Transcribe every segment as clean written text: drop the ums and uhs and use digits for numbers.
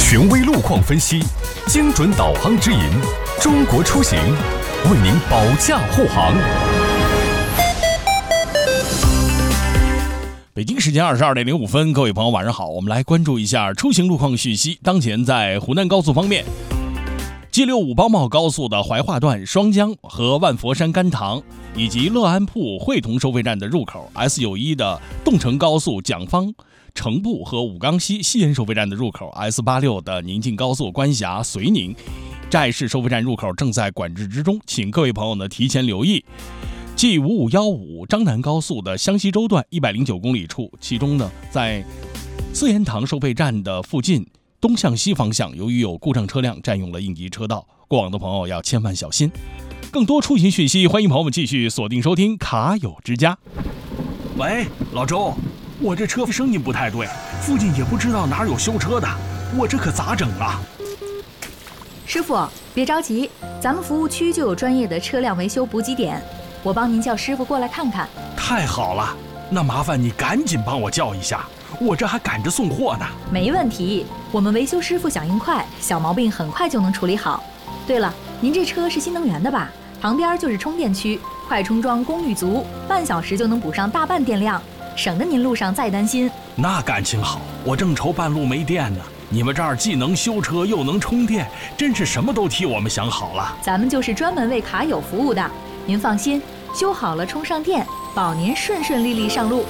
权威路况分析，精准导航指引，中国出行为您保驾护航。 北京时间22点05分，各位朋友晚上好，我们来关注一下出行路况讯息。当前在湖南高速方面，G65包茂高速的怀化段双江和万佛山甘棠，以及乐安铺汇同收费站的入口 ，S91 的动城高速蒋方城步和武冈西西延收费站的入口 ，S86 的宁晋高速关峡绥宁寨市收费站入口正在管制之中，请各位朋友呢提前留意。G5515张南高速的湘西州段109公里处，其中呢在四言堂收费站的附近东向西方向，由于有故障车辆占用了应急车道，过往的朋友要千万小心。更多出行讯息，欢迎朋友们继续锁定收听卡友之家。 喂，老周，我这车声音不太对，附近也不知道哪有修车的，我这可咋整啊？ 师傅，别着急，咱们服务区就有专业的车辆维修补给点，我帮您叫师傅过来看看。 太好了，那麻烦你赶紧帮我叫一下，我这还赶着送货呢。 没问题，我们维修师傅响应快，小毛病很快就能处理好。对了，您这车是新能源的吧？旁边就是充电区，快充桩功率足，半小时就能补上大半电量，省得您路上再担心。 那感情好，我正愁半路没电呢。你们这儿既能修车又能充电，真是什么都替我们想好了。 咱们就是专门为卡友服务的，您放心，修好了充上电，保您顺顺利利上路。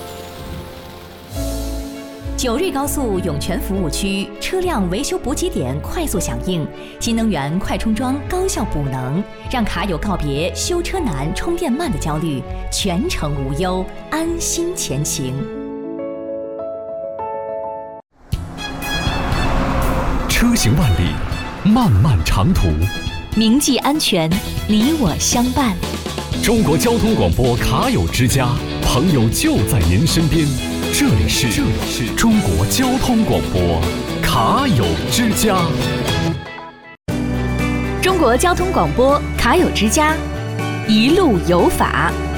九瑞高速涌泉服务区车辆维修补给点快速响应，新能源快充桩高效补能，让卡友告别修车难、充电慢的焦虑，全程无忧，安心前行。 车行万里，漫漫长途， 铭记安全，你我相伴。 中国交通广播卡友之家，朋友就在您身边。这里是中国交通广播卡友之家。 中国交通广播卡友之家，一路有法。